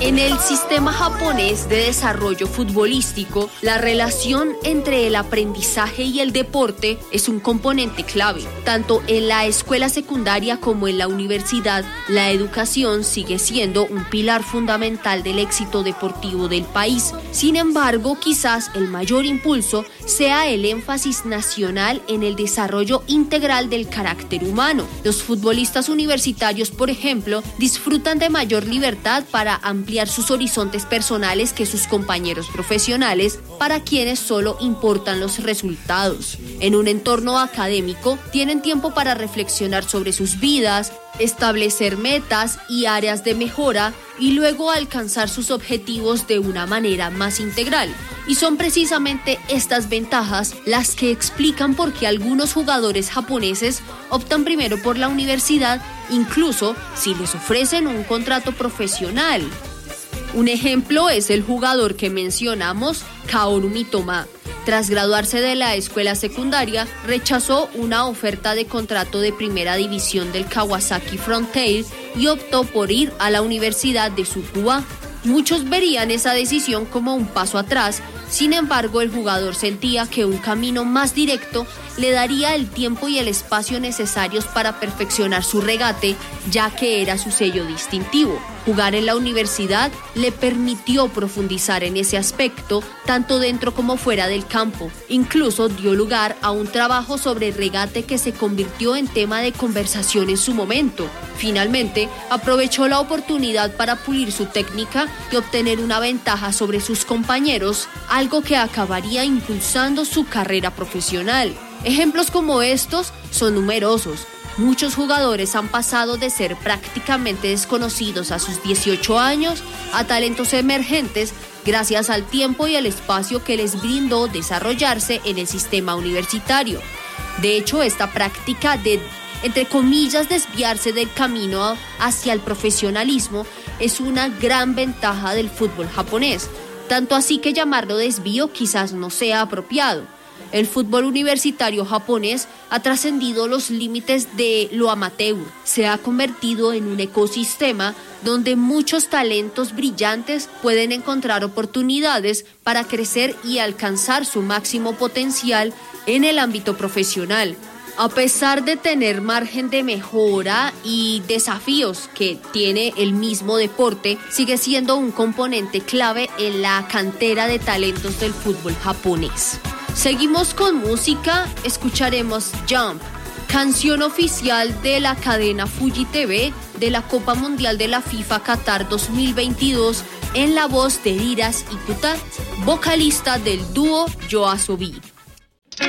En el sistema japonés de desarrollo futbolístico, la relación entre el aprendizaje y el deporte es un componente clave. Tanto en la escuela secundaria como en la universidad, la educación sigue siendo un pilar fundamental del éxito deportivo del país. Sin embargo, quizás el mayor impulso sea el énfasis nacional en el desarrollo integral del carácter humano. Los futbolistas universitarios, por ejemplo, disfrutan de mayor libertad para ampliar sus horizontes personales que sus compañeros profesionales, para quienes solo importan los resultados. En un entorno académico, tienen tiempo para reflexionar sobre sus vidas, establecer metas y áreas de mejora y luego alcanzar sus objetivos de una manera más integral. Y son precisamente estas ventajas las que explican por qué algunos jugadores japoneses optan primero por la universidad, incluso si les ofrecen un contrato profesional. Un ejemplo es el jugador que mencionamos, Kaoru Mitoma. Tras graduarse de la escuela secundaria, rechazó una oferta de contrato de primera división del Kawasaki Frontale y optó por ir a la Universidad de Tsukuba. Muchos verían esa decisión como un paso atrás, sin embargo, el jugador sentía que un camino más directo le daría el tiempo y el espacio necesarios para perfeccionar su regate, ya que era su sello distintivo. Jugar en la universidad le permitió profundizar en ese aspecto, tanto dentro como fuera del campo. Incluso dio lugar a un trabajo sobre regate que se convirtió en tema de conversación en su momento. Finalmente, aprovechó la oportunidad para pulir su técnica y obtener una ventaja sobre sus compañeros, algo que acabaría impulsando su carrera profesional. Ejemplos como estos son numerosos. Muchos jugadores han pasado de ser prácticamente desconocidos a sus 18 años a talentos emergentes gracias al tiempo y al espacio que les brindó desarrollarse en el sistema universitario. De hecho, esta práctica de, entre comillas, desviarse del camino hacia el profesionalismo es una gran ventaja del fútbol japonés, tanto así que llamarlo desvío quizás no sea apropiado. El fútbol universitario japonés ha trascendido los límites de lo amateur. Se ha convertido en un ecosistema donde muchos talentos brillantes pueden encontrar oportunidades para crecer y alcanzar su máximo potencial en el ámbito profesional. A pesar de tener margen de mejora y desafíos que tiene el mismo deporte, sigue siendo un componente clave en la cantera de talentos del fútbol japonés. Seguimos con música, escucharemos Jump, canción oficial de la cadena Fuji TV de la Copa Mundial de la FIFA Qatar 2022 en la voz de Hiras Ikuta, vocalista del dúo YOASOBI.